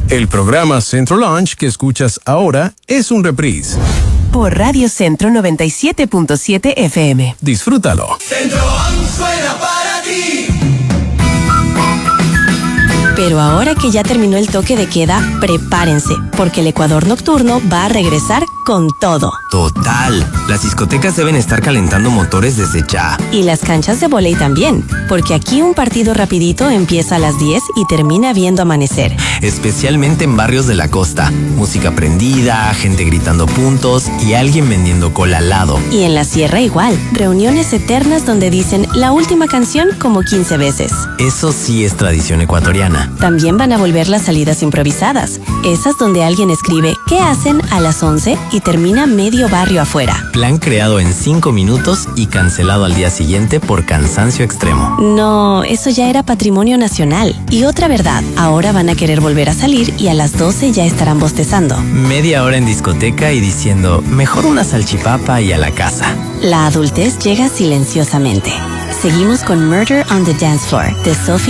El programa Centro Launch que escuchas ahora es un reprise. Por Radio Centro 97.7 FM. Disfrútalo. Centro Launch suena para ti. Pero ahora que ya terminó el toque de queda, prepárense, porque el Ecuador Nocturno va a regresar con todo. Total. Las discotecas deben estar calentando motores desde ya. Y las canchas de vóley también, porque aquí un partido rapidito empieza a las 10 y termina viendo amanecer. Especialmente en barrios de la costa. Música prendida, gente gritando puntos y alguien vendiendo cola al lado. Y en la sierra igual, reuniones eternas donde dicen la última canción como 15 veces. Eso sí es tradición ecuatoriana. También van a volver las salidas improvisadas, esas donde alguien escribe ¿qué hacen? A las 11 y termina medio barrio afuera. Plan creado en 5 minutos y cancelado al día siguiente por cansancio extremo. No, eso ya era patrimonio nacional. Y otra verdad, ahora van a querer volver a salir y a las 12 ya estarán bostezando. Media hora en discoteca y diciendo, mejor una salchipapa y a la casa. La adultez llega silenciosamente. Seguimos con Murder on the Dance Floor de Sophie